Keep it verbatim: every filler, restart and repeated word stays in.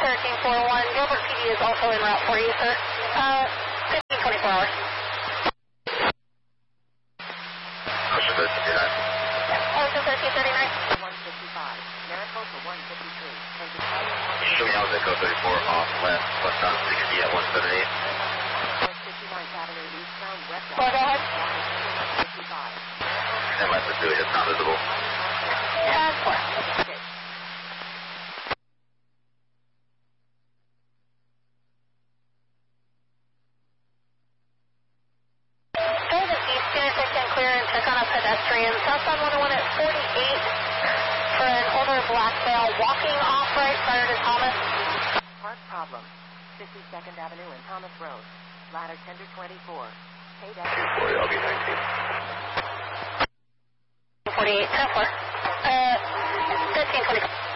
thirteen forty-one. Gilbert P D is also en route for you, sir. Uh, fifteen twenty-four hours. Ocean thirteen thirty-nine. Yeah, Ocean thirteen thirty-nine. one fifty-five. Mariposa one fifty-three. Showing out Echo thirty-four off left, westbound sixty at one seventy-eight. fifty-ninth Avenue eastbound west. Go ahead. fifty-five. That left is doing, it's not visible. ten four. Okay. Clear and check on a pedestrian. Southbound one oh one at forty-eight for an older black male walking off right prior to Thomas. Park problem. fifty-second Avenue and Thomas Road. Ladder ten to twenty-four. Paid at I'll be nineteen. forty-eight, ten four. Uh, thirteen twenty.